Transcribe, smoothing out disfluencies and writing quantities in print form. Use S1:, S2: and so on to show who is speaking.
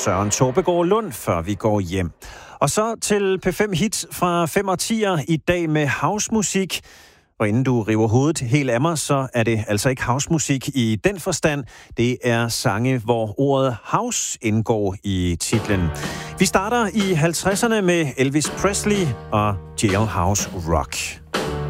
S1: Søren Torbegaard Lund, før vi går hjem. Og så til P5 Hits fra 5 og 10'er i dag med housemusik. Og inden du river hovedet helt af mig, så er det altså ikke housemusik i den forstand. Det er sange, hvor ordet house indgår i titlen. Vi starter i 50'erne med Elvis Presley og Jailhouse Rock.